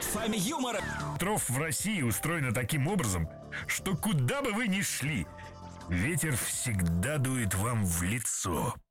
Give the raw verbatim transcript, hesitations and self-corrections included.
чувствами юмора. Остров в России устроена таким образом, что куда бы вы ни шли, ветер всегда дует вам в лицо.